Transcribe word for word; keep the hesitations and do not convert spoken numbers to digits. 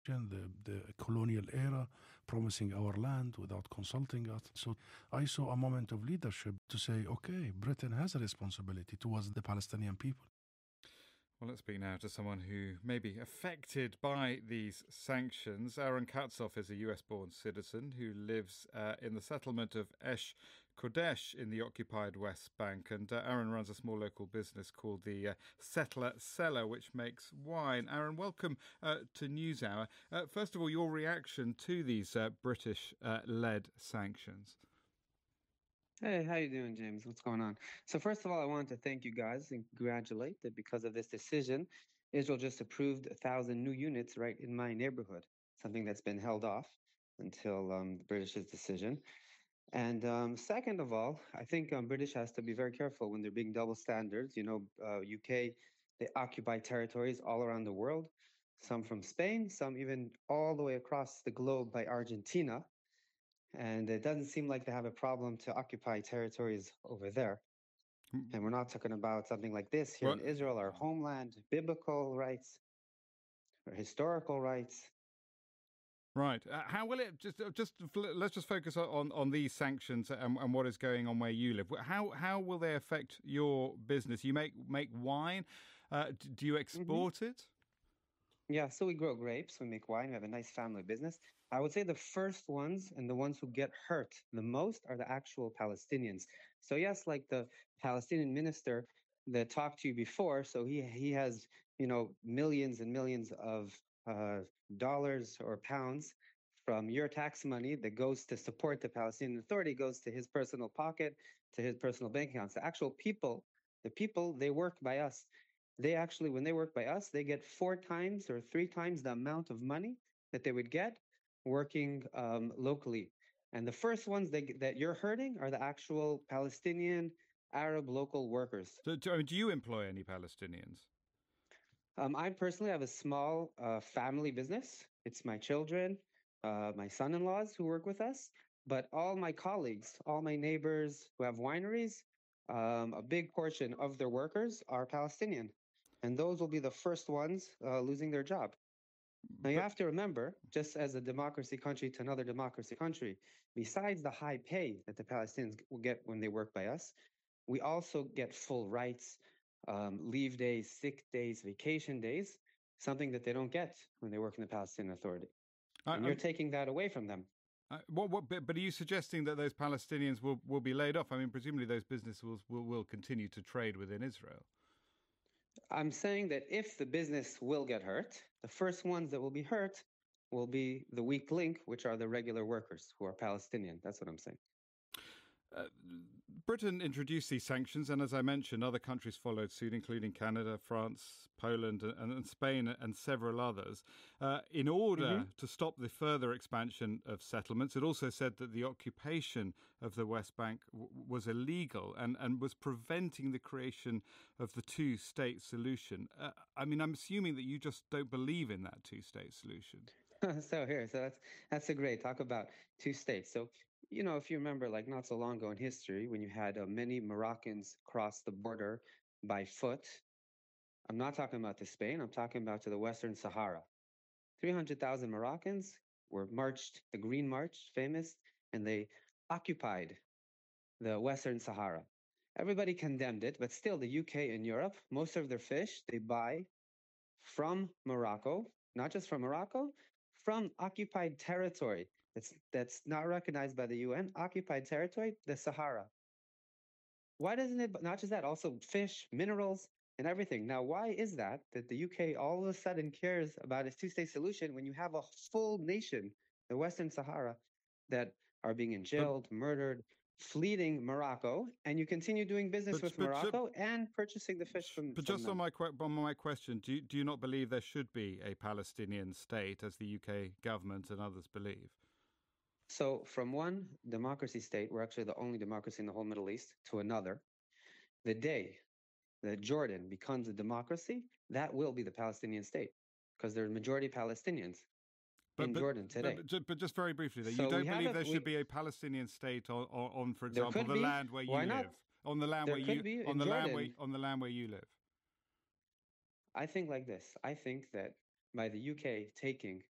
the, the colonial era, promising our land without consulting us. So I saw a moment of leadership to say, okay, Britain has a responsibility towards the Palestinian people. Well, let's speak now to someone who may be affected by these sanctions. Aaron Katzoff is a U S-born citizen who lives uh, in the settlement of Esh Kodesh in the occupied West Bank. And uh, Aaron runs a small local business called the uh, Settler Cellar, which makes wine. Aaron, welcome uh, to NewsHour. Uh, first of all, your reaction to these uh, British-led uh, sanctions. Hey, how you doing, James? What's going on? So first of all, I want to thank you guys and congratulate that because of this decision, Israel just approved a thousand new units right in my neighborhood, something that's been held off until um, the British's decision. And um, second of all, I think um, British has to be very careful when they're being double standards. You know, uh, U K, they occupy territories all around the world, some from Spain, some even all the way across the globe by Argentina. And it doesn't seem like they have a problem to occupy territories over there. And we're not talking about something like this here well, in Israel, our homeland, biblical rights, or historical rights. Right. Uh, how will it just just let's just focus on on these sanctions and, and what is going on where you live. How how will they affect your business? You make make wine. Uh, do you export mm-hmm. it? Yeah, so we grow grapes, we make wine, we have a nice family business. I would say the first ones and the ones who get hurt the most are the actual Palestinians. So yes, like the Palestinian minister that talked to you before, so he he has, you know, millions and millions of uh, dollars or pounds from your tax money that goes to support the Palestinian Authority, goes to his personal pocket, to his personal bank accounts. The actual people, the people, they work by us. They actually, when they work by us, they get four times or three times the amount of money that they would get working um, locally. And the first ones that, that you're hurting are the actual Palestinian Arab local workers. So, do you employ any Palestinians? Um, I personally have a small uh, family business. It's my children, uh, my son-in-laws who work with us, but all my colleagues, all my neighbors who have wineries, um, a big portion of their workers are Palestinian. And those will be the first ones uh, losing their job. Now, you have to remember, just as a democracy country to another democracy country, besides the high pay that the Palestinians will get when they work by us, we also get full rights, um, leave days, sick days, vacation days, something that they don't get when they work in the Palestinian Authority. I, and you're I'm, taking that away from them. Uh, what, what, but are you suggesting that those Palestinians will, will be laid off? I mean, presumably those businesses will, will, will continue to trade within Israel. I'm saying that if the business will get hurt, the first ones that will be hurt will be the weak link, which are the regular workers who are Palestinian. That's what I'm saying. Uh, Britain introduced these sanctions, and as I mentioned, other countries followed suit, including Canada, France, Poland, and, and Spain, and several others, uh, in order mm-hmm. to stop the further expansion of settlements. It also said that the occupation of the West Bank w- was illegal and, and was preventing the creation of the two-state solution. Uh, I mean, I'm assuming that you just don't believe in that two-state solution. so here, so that's that's a great talk about two states. So, you know, if you remember, like not so long ago in history, when you had uh, many Moroccans cross the border by foot, I'm not talking about to Spain, I'm talking about to the Western Sahara. three hundred thousand Moroccans were marched, the Green March, famous, and they occupied the Western Sahara. Everybody condemned it, but still the U K and Europe, most of their fish they buy from Morocco, not just from Morocco, from occupied territory that's that's not recognized by the U N, occupied territory, the Sahara. Why doesn't it, not just that, also fish, minerals, and everything. Now, why is that, that the U K all of a sudden cares about a two-state solution when you have a full nation, the Western Sahara, that are being jailed, but, murdered, fleeing Morocco, and you continue doing business but, with but, Morocco but, and purchasing the fish from But from just them. on my, on my question, do you, do you not believe there should be a Palestinian state, as the U K government and others believe? So from one democracy state, we're actually the only democracy in the whole Middle East, to another, the day that Jordan becomes a democracy, that will be the Palestinian state, because there are majority Palestinians but, in but, Jordan today. But, but just very briefly, though, So you don't believe a, there we, should be a Palestinian state on, on, on for example, the be. land where you Why live, not? on the land there where could you be on in the Jordan. land where on the land where you live. I think like this. I think that by the U K taking